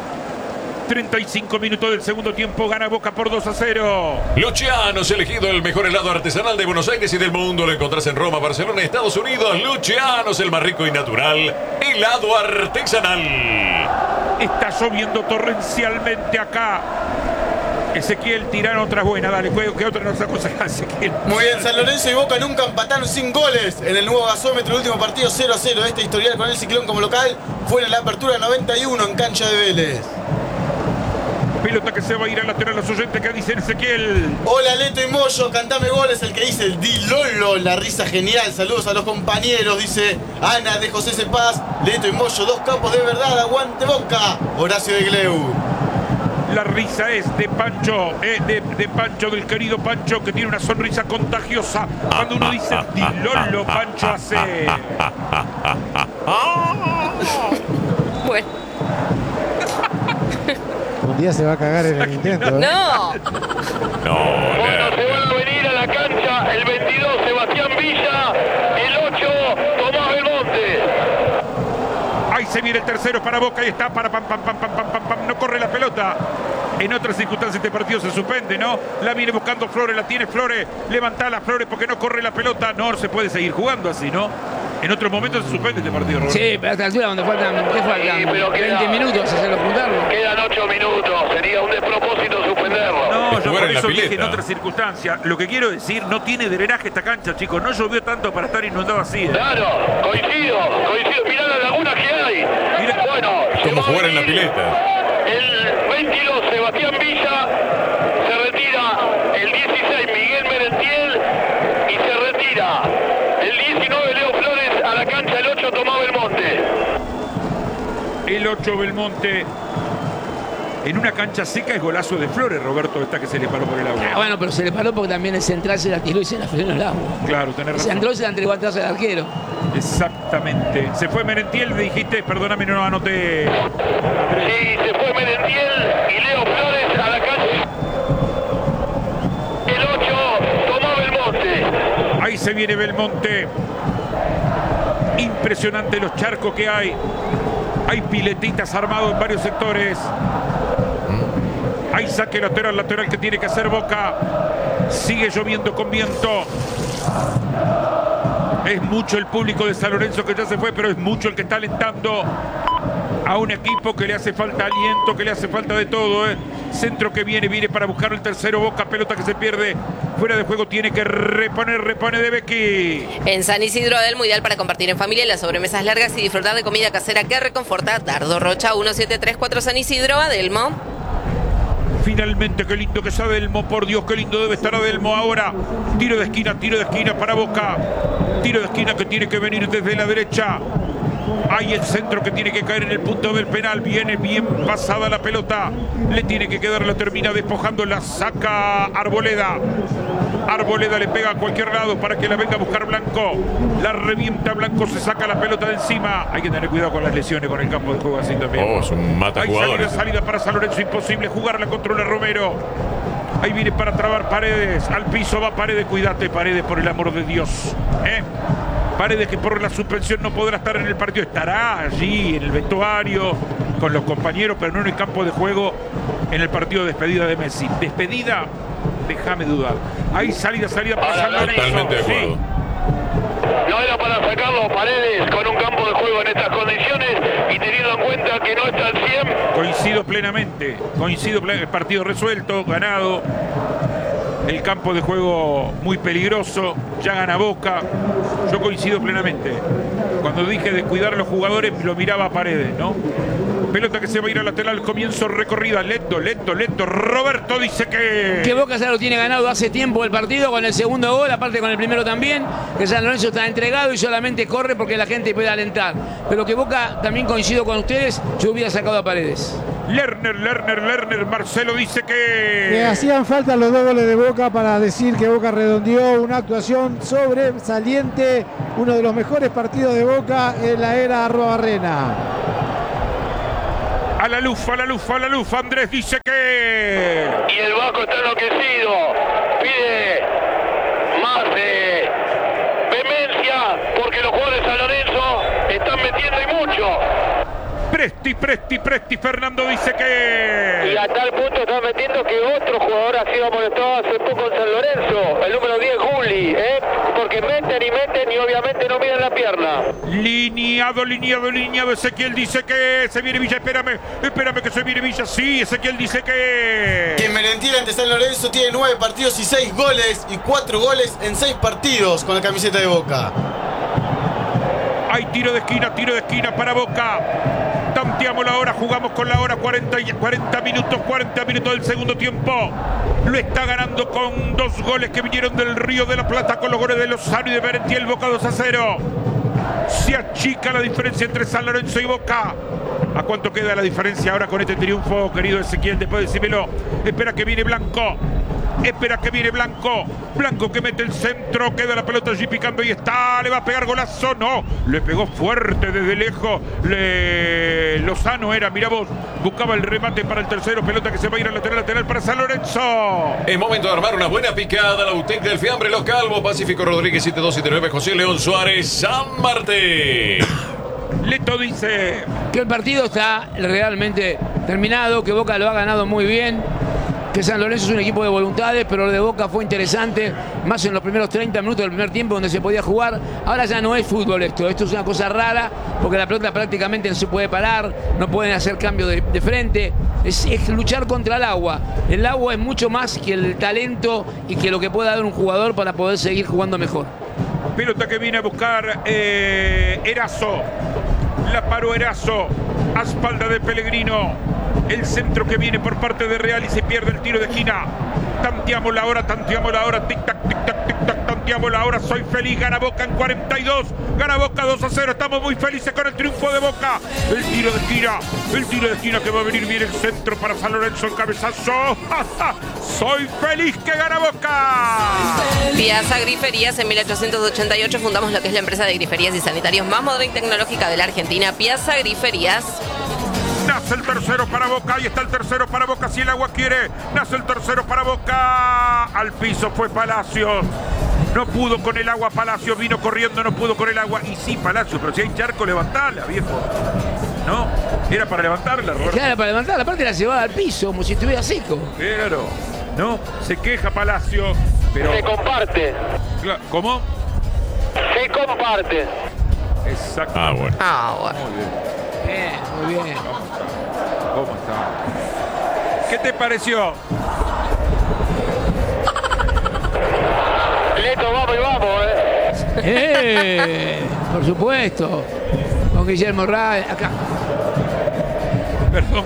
35 minutos del segundo tiempo, gana Boca por 2-0. Luciano's, elegido el mejor helado artesanal de Buenos Aires y del mundo. Lo encontrás en Roma, Barcelona, Estados Unidos. Luciano's, el más rico y natural helado artesanal. Está lloviendo torrencialmente acá. Ezequiel, tiraron otra buena, dale, ¿qué otra nos aconseja Ezequiel? Muy bien, San Lorenzo y Boca nunca empataron sin goles. En el nuevo gasómetro, el último partido 0-0 de este historial con el Ciclón como local fue en la apertura 91 en cancha de Vélez. Pelota que se va a ir al lateral, los oyentes que dicen Ezequiel. Hola Leto y Moyo, cantame goles, el que dice el Di Lollo, la risa genial, saludos a los compañeros, dice Ana de José Cepaz, Leto y Moyo, dos capos de verdad, aguante Boca, Horacio de Gleu. La risa es de Pancho, de Pancho, del querido Pancho, que tiene una sonrisa contagiosa. Cuando uno dice Di Lollo, Pancho hace... Bueno. Un día se va a cagar en el intento. ¿eh? No. Bueno, se van a venir a la cancha el 22 Sebastián Villa, el 8 Tomás Belmonte. Ahí se viene el tercero para Boca y está para pam, no corre la pelota. En otras circunstancias este partido se suspende, ¿no? La viene buscando Flores, la tiene Flores, levanta las Flores porque no corre la pelota. No se puede seguir jugando así, ¿no? En otro momento se suspende este partido, Roberto. Sí, pero a esta altura donde faltan, ¿qué faltan? Sí, pero 20 minutos, hacerlo juntarlo. Quedan 8 minutos, sería un despropósito suspenderlo. No, yo Jugar por en la eso dije pileta. en otras circunstancias. Lo que quiero decir, no tiene drenaje esta cancha, chicos. No llovió tanto para estar inundado así. Claro, coincido. Mirá la laguna que hay. Mirá. Bueno, Como jugar en la pileta. el 22 Sebastián Villa, se retira el 16 Miguel Merentiel y se retira el 19 Leo Flores a la cancha, el 8 Tomás Belmonte. El 8 Belmonte. En una cancha seca es golazo de Flores, Roberto, esta que se le paró por el agua. Ah, bueno, pero se le paró porque también el central se la tiró y se la frenó el agua. Claro, tenés Se razón. entró y se la entregó atrás al arquero. Exactamente. Se fue Merentiel, dijiste, perdóname, no anoté. Sí, se fue Merentiel y Leo Flores a la cancha. El 8 Tomás Belmonte. Ahí se viene Belmonte. Impresionante los charcos que hay. Hay piletitas armados en varios sectores. Hay saque lateral que tiene que hacer Boca. Sigue lloviendo con viento. Es mucho el público de San Lorenzo que ya se fue, pero es mucho el que está alentando a un equipo que le hace falta aliento, que le hace falta de todo. Centro que viene para buscar el tercero. Boca, pelota que se pierde. Fuera de juego, tiene que repone de Becky. En San Isidro Adelmo, ideal para compartir en familia las sobremesas largas y disfrutar de comida casera que reconforta. Dardo Rocha 1734 San Isidro Adelmo. Finalmente, qué lindo que es Adelmo, por Dios, qué lindo debe estar Adelmo ahora. Tiro de esquina para Boca. Tiro de esquina que tiene que venir desde la derecha. Hay el centro que tiene que caer en el punto del penal. Viene bien pasada la pelota. Le tiene que quedar, la termina despojando. La saca Arboleda. Arboleda le pega a cualquier lado para que la venga a buscar Blanco. La revienta Blanco, se saca la pelota de encima. Hay que tener cuidado con las lesiones, con el campo de juego así también. Oh, es un mata jugadores. Hay salida para San Lorenzo, imposible jugarla, controla Romero. Ahí viene para trabar Paredes. Al piso va Paredes, cuídate Paredes, por el amor de Dios. Paredes, que por la suspensión no podrá estar en el partido, estará allí en el vestuario con los compañeros, pero no en el campo de juego en el partido de despedida de Messi. Despedida, déjame dudar. Hay salida para San Lorenzo. Totalmente de acuerdo. No era para sacarlo Paredes con un campo de juego en estas condiciones y teniendo en cuenta que no está al 100. Coincido plenamente. El partido resuelto, ganado. El campo de juego muy peligroso. Ya gana Boca. Yo coincido plenamente. Cuando dije de cuidar a los jugadores, lo miraba a Paredes, ¿no? Pelota que se va a ir a lateral, comienzo recorrida, lento. Roberto dice que Boca ya lo tiene ganado hace tiempo el partido con el segundo gol, aparte con el primero también, que San Lorenzo está entregado y solamente corre porque la gente puede alentar. Pero que Boca, también coincido con ustedes, yo hubiera sacado a Paredes. Lerner, Marcelo dice que Le hacían falta los 2 goles de Boca para decir que Boca redondeó una actuación sobresaliente, uno de los mejores partidos de Boca en la era Arruabarrena. A la luz, Andrés dice que... Y el Vasco está enloquecido. Pide más vehemencia porque los jugadores de San Lorenzo están metiendo y mucho. Presti, Fernando dice que... Y a tal punto están metiendo que otro jugador ha sido amonestado hace poco en San Lorenzo, el número 10, Juli, porque meten y obviamente no miran la pierna. Lineado, Ezequiel dice que se viene Villa, espérame que se viene Villa, sí, Ezequiel dice que... En Merentiel ante San Lorenzo tiene 9 partidos y 6 goles, y 4 goles en 6 partidos con la camiseta de Boca. Hay tiro de esquina para Boca. Tanteamos la hora, jugamos con la hora, 40 minutos del segundo tiempo. Lo está ganando con 2 goles que vinieron del Río de la Plata, con los goles de Lozano y de Merentiel. Boca 2-0. Se achica la diferencia entre San Lorenzo y Boca. ¿A cuánto queda la diferencia ahora con este triunfo, querido Ezequiel? Después decímelo. Espera que viene Blanco. Blanco que mete el centro, queda la pelota allí picando y está, le va a pegar golazo, no, le pegó fuerte desde lejos, Lozano era, mira vos, buscaba el remate para el tercero, pelota que se va a ir al lateral para San Lorenzo. Es momento de armar una buena picada, la boutique del fiambre Los Calvos, Pacífico Rodríguez 7279, José León Suárez, San Martín. Leto dice que el partido está realmente terminado, que Boca lo ha ganado muy bien, que San Lorenzo es un equipo de voluntades, pero lo de Boca fue interesante, más en los primeros 30 minutos del primer tiempo donde se podía jugar. Ahora ya no es fútbol esto es una cosa rara, porque la pelota prácticamente no se puede parar, no pueden hacer cambio de frente, es luchar contra el agua. El agua es mucho más que el talento y que lo que pueda dar un jugador para poder seguir jugando mejor. Pelota que viene a buscar Erazo, la paró Erazo, a espalda de Pellegrino. El centro que viene por parte de Real y se pierde el tiro de esquina. Tanteamos la hora, tic-tac, tanteamos la hora. Soy feliz, gana Boca en 42. Gana Boca 2-0. Estamos muy felices con el triunfo de Boca. El tiro de esquina que va a venir bien el centro para San Lorenzo, el cabezazo. Soy feliz que gana Boca. Piazza Griferías, en 1888 fundamos lo que es la empresa de griferías y sanitarios más moderna y tecnológica de la Argentina, Piazza Griferías. Nace el tercero para Boca, ahí está el tercero para Boca, si el agua quiere, nace el tercero para Boca, al piso fue Palacios, no pudo con el agua Palacios, vino corriendo, no pudo con el agua, y sí Palacios, pero si hay charco, levantala, viejo, ¿no? Era para levantarla, Roberto. Era para levantarla, aparte la llevaba al piso, como si estuviera seco. Claro, ¿no? Se queja Palacios, pero... Se comparte. ¿Cómo? Se comparte. Exacto. Bueno. Muy bien. Muy bien. ¿Cómo está? ¿Qué te pareció? Leto, vamos, Por supuesto. Con Guillermo Ray, acá. Perdón.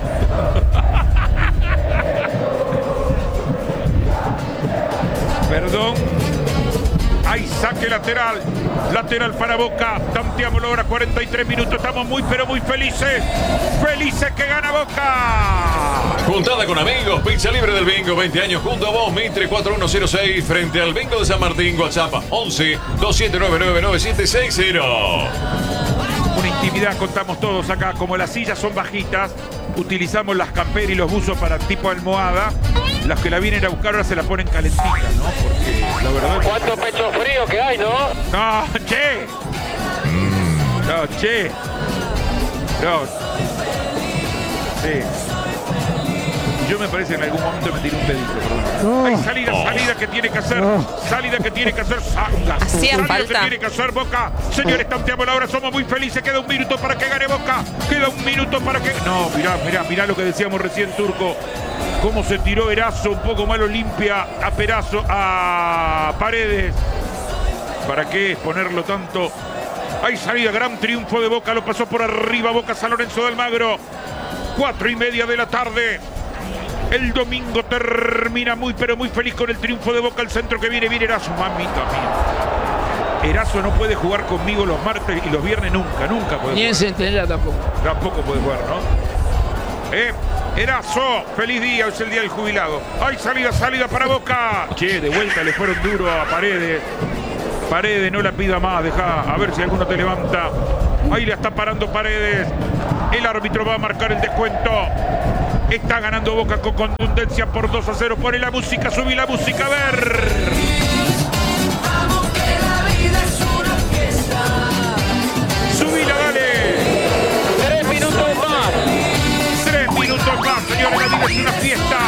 Perdón. Hay saque lateral. Lateral para Boca. Tanteamos la hora, 43 minutos. Estamos muy, pero muy felices. Felices que gana Boca. Juntada con amigos. Pizza libre del bingo. 20 años junto a vos. Mitre 4106. Frente al bingo de San Martín. WhatsApp 11 27999760. Una intimidad contamos todos acá. Como las sillas son bajitas, utilizamos las camperas y los buzos para tipo almohada. Las que la vienen a buscar ahora se la ponen calentita, ¿no? Porque la verdad... ¿Cuánto pecho frío que hay, no? No, che. No, che. No. Sí. Yo me parece que en algún momento me tiré un pedito, perdón. No. Hay salida que tiene que hacer. Salida que tiene que hacer. Hacía Salida falta. que tiene que hacer Boca. Señores, tanteamos la hora, somos muy felices. Queda un minuto para que gane Boca. Queda un minuto para que... No, mirá lo que decíamos recién, Turco. Cómo se tiró Erazo, un poco malo limpia a Perazo, a Paredes. ¿Para qué exponerlo tanto? Hay salida, gran triunfo de Boca, lo pasó por arriba Boca, San Lorenzo de Almagro. 4:30 de la tarde. El domingo termina muy pero muy feliz con el triunfo de Boca. Al centro que viene Erazo, mamita mía. Erazo no puede jugar conmigo los martes y los viernes nunca puede jugar. Ni en Centinela tampoco. Tampoco puede jugar, ¿no? Erazo, feliz día, es el día del jubilado. ¡Ay, salida para Boca! Che, de vuelta le fueron duro a Paredes. Paredes, no la pida más, deja a ver si alguno te levanta. Ahí la está parando Paredes. El árbitro va a marcar el descuento. Está ganando Boca con contundencia por 2-0. Pone la música, subí la música, a ver. Subila, dale. 3 minutos más. 3 minutos más, señores, la vida es una fiesta.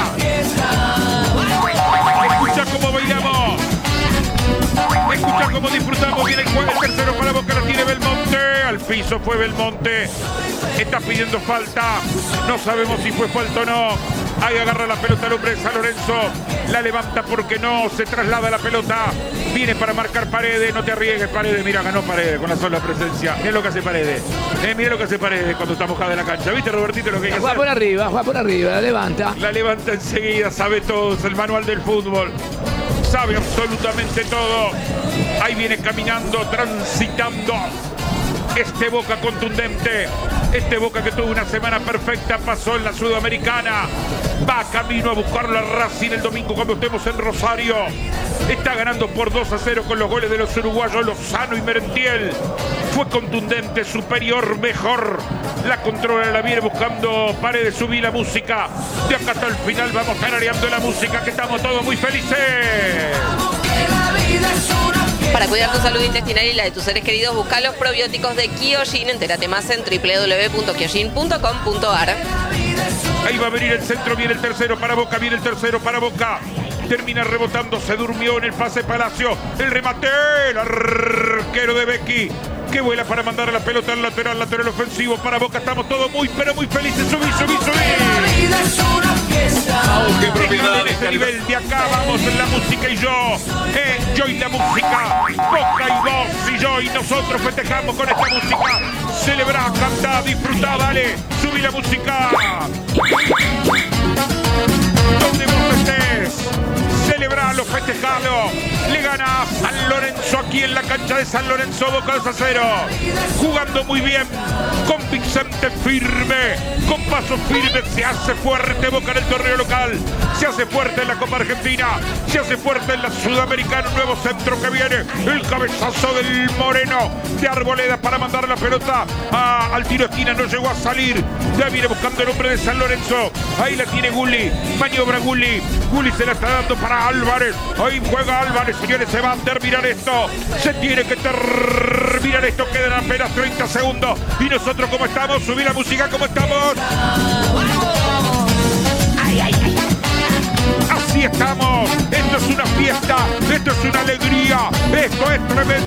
Escucha cómo bailamos. Escucha cómo disfrutamos. Viene el tercero para Boca, la tiene Belmonte. Al piso fue Belmonte. Está pidiendo falta. No sabemos si fue falta o no. Ahí agarra la pelota el hombre de San Lorenzo. La levanta porque no se traslada la pelota. Viene para marcar Paredes. No te arriesgues, Paredes. Mira, ganó Paredes con la sola presencia. Mira lo que hace Paredes. Mira lo que hace Paredes cuando está mojada en la cancha. ¿Viste, Robertito, lo que hay que hacer? Juega por arriba, la levanta. La levanta enseguida. Sabe todo. Es el manual del fútbol. Sabe absolutamente todo. Ahí viene caminando, transitando. Este Boca contundente, este Boca que tuvo una semana perfecta, pasó en la Sudamericana, va camino a buscarlo a Racing el domingo cuando estemos en Rosario. Está ganando por 2-0 con los goles de los uruguayos Lozano y Merentiel. Fue contundente, superior, mejor. La controla, la viene buscando Paredes, subí la música. De acá hasta el final vamos tarareando la música, que estamos todos muy felices. Para cuidar tu salud intestinal y la de tus seres queridos, busca los probióticos de Kyojin. Entérate más en www.kyojin.com.ar. Ahí va a venir el centro, viene el tercero para Boca, viene el tercero para Boca. Termina rebotando, se durmió en el pase Palacio. El remate, el arquero de Becky, que vuela para mandar a la pelota al lateral ofensivo para Boca. Estamos todos muy, pero muy felices. Subí. Qué propiedad. De este nivel de acá vamos en la música y yo. Yo y la música. Boca y vos y yo y nosotros festejamos con esta música. Celebrá, cantá, disfrutá, dale. Subí la música. Donde vos estés. Celebralo, festejalo. Le gana San Lorenzo aquí en la cancha de San Lorenzo. Boca 2-0. Jugando muy bien. Convincente, firme. Con paso firme se hace fuerte Boca en el torneo local. Se hace fuerte en la Copa Argentina. Se hace fuerte en la Sudamericana. Un nuevo centro que viene. El cabezazo del Moreno de Arboleda para mandar la pelota al tiro de esquina. No llegó a salir. Ya viene buscando el hombre de San Lorenzo. Ahí la tiene Gulli. Maniobra Gulli. Gulli se la está dando para Álvarez. Ahí juega Álvarez, señores. Se va a terminar esto. Se tiene que terminar esto. Quedan apenas 30 segundos. Y nosotros, ¿cómo estamos? Subí la música, ¿cómo estamos? Así estamos. Esto es una fiesta. Esto es una alegría. Esto es tremendo.